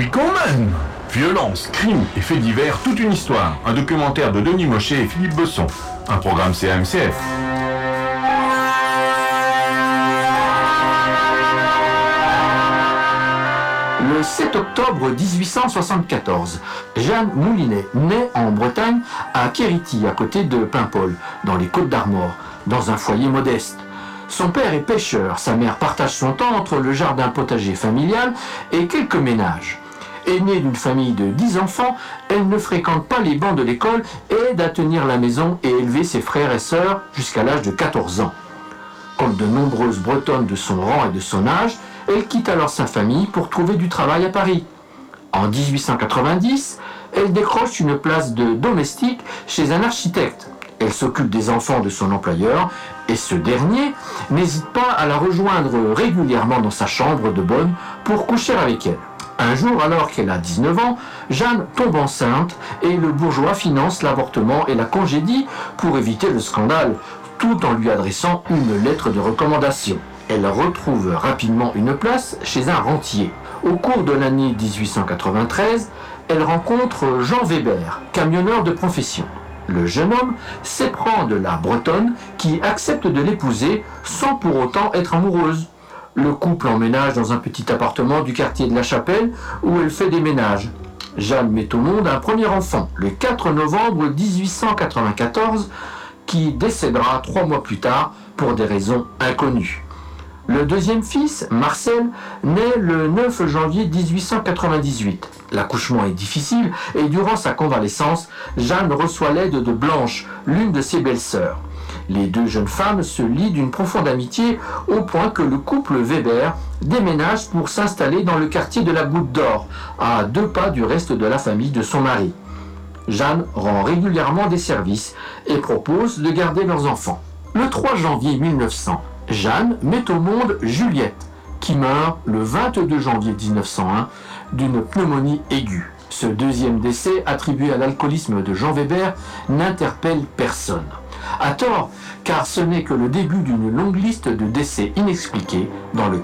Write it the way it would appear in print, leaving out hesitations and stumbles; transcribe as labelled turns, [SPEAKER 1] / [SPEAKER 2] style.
[SPEAKER 1] oui quand même. Violence, crimes et faits divers, toute une histoire. Un documentaire de Denis Mochet et Philippe Besson. Un programme CAMCF.
[SPEAKER 2] Le 7 octobre 1874, Jeanne Moulinet naît en Bretagne, à Quérity, à côté de Paimpol, dans les Côtes-d'Armor, dans un foyer modeste. Son père est pêcheur, sa mère partage son temps entre le jardin potager familial et quelques ménages. Aînée d'une famille de 10 enfants, elle ne fréquente pas les bancs de l'école et aide à tenir la maison et élever ses frères et sœurs jusqu'à l'âge de 14 ans. Comme de nombreuses Bretonnes de son rang et de son âge, elle quitte alors sa famille pour trouver du travail à Paris. En 1890, elle décroche une place de domestique chez un architecte. Elle s'occupe des enfants de son employeur et ce dernier n'hésite pas à la rejoindre régulièrement dans sa chambre de bonne pour coucher avec elle. Un jour, alors qu'elle a 19 ans, Jeanne tombe enceinte et le bourgeois finance l'avortement et la congédie pour éviter le scandale, tout en lui adressant une lettre de recommandation. Elle retrouve rapidement une place chez un rentier. Au cours de l'année 1893, elle rencontre Jean Weber, camionneur de profession. Le jeune homme s'éprend de la Bretonne qui accepte de l'épouser sans pour autant être amoureuse. Le couple emménage dans un petit appartement du quartier de la Chapelle où elle fait des ménages. Jeanne met au monde un premier enfant, le 4 novembre 1894, qui décédera 3 mois plus tard pour des raisons inconnues. Le deuxième fils, Marcel, naît le 9 janvier 1898. L'accouchement est difficile et durant sa convalescence, Jeanne reçoit l'aide de Blanche, l'une de ses belles-sœurs. Les deux jeunes femmes se lient d'une profonde amitié au point que le couple Weber déménage pour s'installer dans le quartier de la Goutte d'Or, à 2 pas du reste de la famille de son mari. Jeanne rend régulièrement des services et propose de garder leurs enfants. Le 3 janvier 1900, Jeanne met au monde Juliette, qui meurt le 22 janvier 1901 d'une pneumonie aiguë. Ce deuxième décès, attribué à l'alcoolisme de Jean Weber, n'interpelle personne. À tort, car ce n'est que le début d'une longue liste de décès inexpliqués dans le